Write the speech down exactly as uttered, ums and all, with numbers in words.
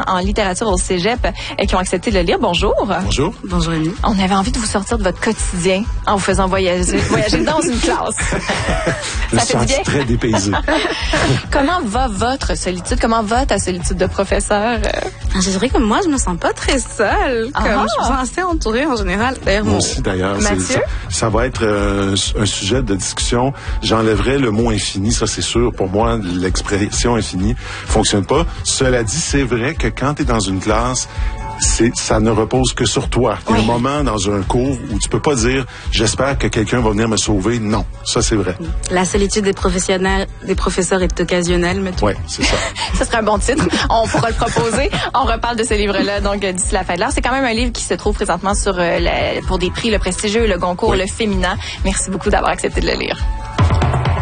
en littérature au cégep euh, qui ont accepté de le lire. Bonjour. Bonjour. Bonjour, Annie. On avait envie de vous sortir de votre quotidien en vous faisant voyager, voyager dans une classe. Je Ça fait du bien. très dépaysé. Comment va votre solitude? Comment va ta solitude de professeur? Je dirais que moi, je me sens pas très seule. Ah. Comme, je me sens assez entourée en général. D'ailleurs, Moi mon... aussi, d'ailleurs. c'est- Mathieu? Ça, ça va être euh, un sujet de discussion. J'enlèverai le mot infini, ça c'est sûr. Pour moi, l'expression infinie fonctionne pas. Cela dit, c'est vrai que quand tu es dans une classe, c'est, ça ne repose que sur toi. Il y a Oui. un moment dans un cours où tu peux pas dire « j'espère que quelqu'un va venir me sauver ». Non, ça c'est vrai. La solitude des professionnels, des professeurs est occasionnelle, mettons. Oui, c'est ça. Ce serait un bon titre. On pourra le proposer. On reparle de ce livre-là, donc, euh, d'ici la fin de l'heure. C'est quand même un livre qui se trouve présentement sur, euh, la- pour des prix, le prestigieux, le Goncourt, Oui. le Féminin. Merci beaucoup d'avoir accepté de le lire.